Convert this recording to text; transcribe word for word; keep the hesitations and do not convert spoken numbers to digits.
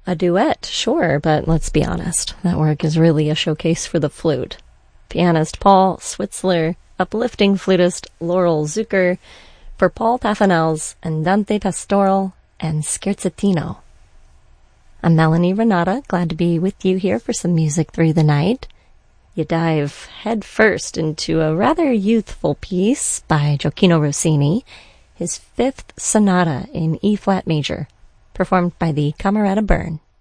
A duet, sure, but let's be honest, that work is really a showcase for the flute. Pianist Paul Switzler, uplifting flutist Laurel Zucker, for Paul Paffanel's Andante Pastoral and Scherzatino. I'm Melanie Renata, glad to be with you here for some music through the night. You dive head first into a rather youthful piece by Gioachino Rossini, his fifth sonata in E-flat major, performed by the Camerata Bern.